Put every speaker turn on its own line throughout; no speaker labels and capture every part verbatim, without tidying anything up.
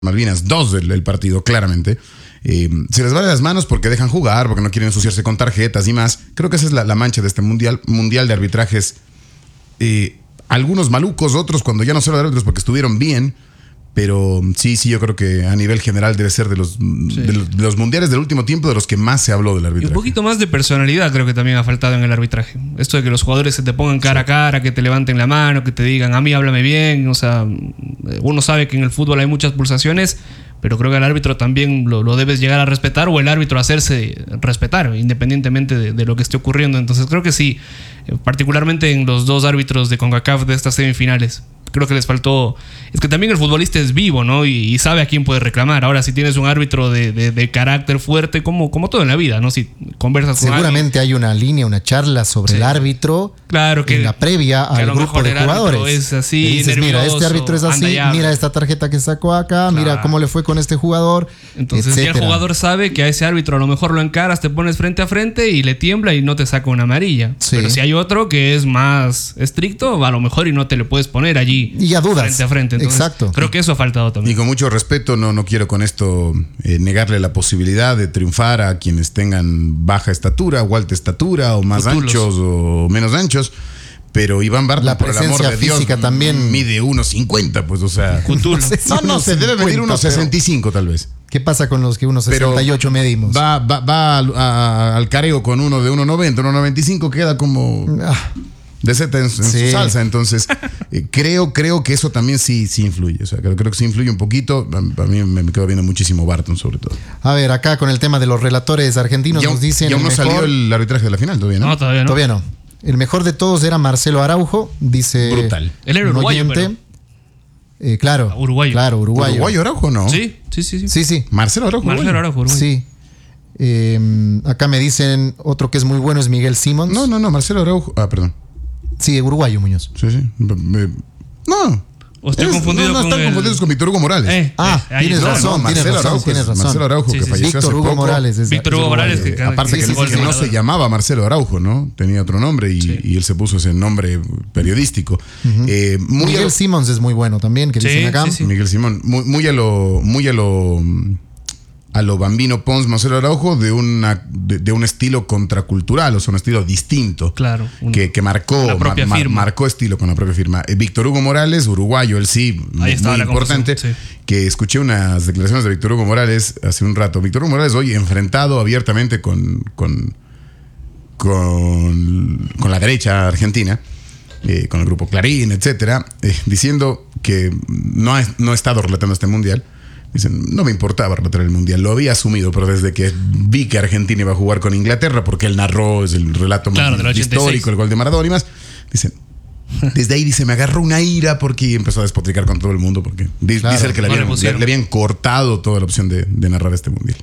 Malvinas, dos del, del partido, claramente. Eh, se les va de las manos porque dejan jugar, porque no quieren ensuciarse con tarjetas y más. Creo que esa es la, la mancha de este mundial, mundial de arbitrajes. Eh, algunos malucos, otros cuando ya no son árbitros porque estuvieron bien. Pero sí, sí, yo creo que a nivel general debe ser de los, sí. de los, de los mundiales del último tiempo de los que más se habló del arbitraje.
Y un poquito más de personalidad creo que también ha faltado en el arbitraje. Esto de que los jugadores se te pongan cara sí. a cara, que te levanten la mano, que te digan, a mí háblame bien. O sea, uno sabe que en el fútbol hay muchas pulsaciones, pero creo que el árbitro también lo, lo debes llegar a respetar o el árbitro hacerse respetar, independientemente de, de lo que esté ocurriendo. Entonces creo que sí, particularmente en los dos árbitros de CONCACAF de estas semifinales, creo que les faltó. Es que también el futbolista es vivo, ¿no? Y, y sabe a quién puede reclamar. Ahora, si tienes un árbitro de, de, de carácter fuerte, como, como todo en la vida, ¿no? Si conversas con
seguramente alguien, hay una línea, una charla sobre sí. el árbitro.
Claro que
en la previa al grupo de jugadores.
Es así,
dices, nervioso, mira, este árbitro es así, mira esta tarjeta que sacó acá, claro. mira cómo le fue con este jugador.
Entonces ya el jugador sabe que a ese árbitro a lo mejor lo encaras, te pones frente a frente y le tiembla y no te saca una amarilla. Sí. Pero si hay otro que es más estricto, a lo mejor y no te le puedes poner allí.
Y a dudas.
Frente a frente. Entonces, exacto. Creo que eso ha faltado también.
Y con mucho respeto, no, no quiero con esto eh, negarle la posibilidad de triunfar a quienes tengan baja estatura o alta estatura o más Futulos. anchos o menos anchos. Pero Iván Barton, por el amor de Dios,
también
mide uno cincuenta, pues, o sea.
No,
no, no, se debe medir uno sesenta y cinco tal vez.
¿Qué pasa con los que uno sesenta y ocho medimos?
Va, va, va al, a, al careo con uno de uno noventa, uno noventa y cinco, queda como ah. de seta en, en sí. su salsa. Entonces, eh, creo, creo que eso también sí, sí influye. O sea, creo, creo que sí influye un poquito. A, a mí me, me quedo viendo muchísimo Barton, sobre todo.
A ver, acá con el tema de los relatores argentinos, nos dicen.
¿Ya no
mejor...
salió el arbitraje de la final todavía, no?
No, todavía no.
Todavía no. El mejor de todos era Marcelo Araujo, dice.
Brutal.
Él era uruguayo, pero...
eh, claro.
Uruguayo.
Claro, uruguayo.
¿Uruguayo Araujo no?
Sí, sí, sí. Sí,
sí. sí.
Marcelo Araujo.
Marcelo Araujo, uruguayo.
Sí. Eh, acá me dicen otro que es muy bueno es Miguel Simons.
No, no, no, Marcelo Araujo. Ah, perdón.
Sí, uruguayo, Muñoz.
Sí, sí. No.
O estoy es, confundido
no, no,
con
están
el...
confundidos con Víctor Hugo Morales.
Eh,
ah,
eh,
tienes,
no,
razón,
no,
tienes, razón,
Araujo,
tienes razón.
Marcelo Araujo,
sí,
que
sí,
falleció
Víctor
hace
Hugo
poco.
Morales. Es,
Víctor Hugo Morales. Que,
eh, aparte
sí,
que,
sí,
que no se llamaba Marcelo Araujo, ¿no? Tenía otro nombre y, sí. y él se puso ese nombre periodístico.
Uh-huh.
eh, muy
Miguel
lo,
Simons es muy bueno también, que
sí,
dicen acá.
Sí, sí. Miguel Simón. Muy, muy a lo... Muy a lo a lo Bambino Pons, Marcelo Araujo, de, una, de, de un estilo contracultural, o sea, un estilo distinto.
Claro. Un,
que, que marcó, mar, mar, marcó estilo con la propia firma. Eh, Víctor Hugo Morales, uruguayo, él sí,
Ahí
muy importante. Sí. Que escuché unas declaraciones de Víctor Hugo Morales hace un rato. Víctor Hugo Morales hoy enfrentado abiertamente con, con, con, con la derecha argentina, eh, con el grupo Clarín, etcétera, eh, diciendo que no ha, no ha estado relatando este mundial. Dicen, no me importaba relatar el mundial, lo había asumido, pero desde que vi que Argentina iba a jugar con Inglaterra, porque él narró, es el relato
claro,
más histórico, el gol de Maradona y más, dicen, desde ahí dice, me agarró una ira porque empezó a despotricar con todo el mundo, porque dice claro, él que le habían, le, le habían cortado toda la opción de, de narrar este mundial.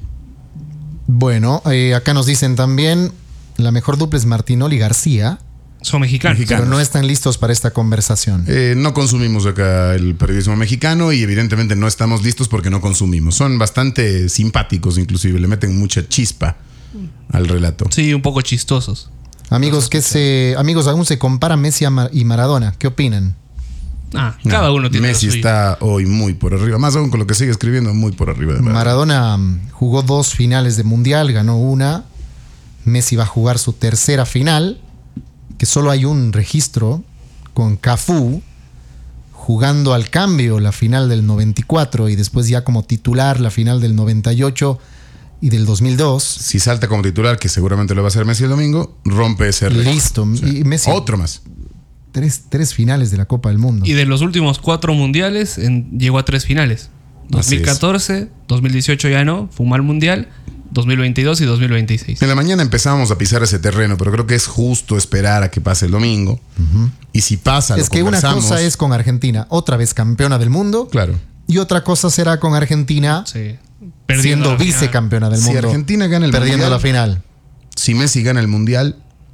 Bueno, eh, acá nos dicen también, la mejor dupla es Martinoli García.
Son mexicanos.
mexicanos. Pero no están listos para esta conversación.
Eh, no consumimos acá el periodismo mexicano y evidentemente no estamos listos porque no consumimos. Son bastante simpáticos, inclusive le meten mucha chispa al relato.
Sí, un poco chistosos.
Amigos, ¿qué se, amigos, aún se compara Messi y Maradona. ¿Qué opinan?
Ah, cada no, uno tiene
Messi está hoy muy por arriba, más aún con lo que sigue escribiendo, muy por arriba de
Maradona. Maradona jugó dos finales de mundial, ganó una. Messi va a jugar su tercera final, que solo hay un registro con Cafú jugando al cambio la final del noventa y cuatro y después ya como titular la final del noventa y ocho y del dos mil dos.
Si salta como titular, que seguramente lo va a hacer Messi el domingo, rompe ese récord.
Listo. O sea, y Messi,
otro más.
Tres, tres finales de la Copa del Mundo.
Y de los últimos cuatro mundiales en, llegó a tres finales. dos mil catorce, dos mil dieciocho ya no, fue un mal mundial. dos mil veintidós y dos mil veintiséis.
En la mañana empezamos a pisar ese terreno, pero creo que es justo esperar a que pase el domingo. Uh-huh. Y si pasa,
es
lo
que una cosa es con Argentina, otra vez campeona del mundo.
Claro.
Y otra cosa será con Argentina
sí.
siendo vicecampeona del mundo.
Si Argentina gana el
perdiendo
mundial,
la final.
Si Messi gana el mundial,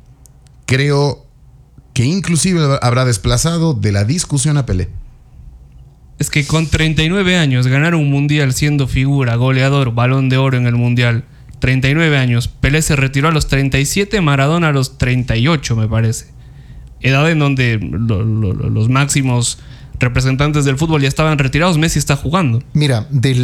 creo que inclusive habrá desplazado de la discusión a Pelé.
Es que con treinta y nueve años ganar un mundial siendo figura, goleador, balón de oro en el mundial, treinta y nueve años, Pelé se retiró a los treinta y siete, Maradona a los treinta y ocho me parece. Edad en donde lo, lo, los máximos representantes del fútbol ya estaban retirados, Messi está jugando.
Mira, del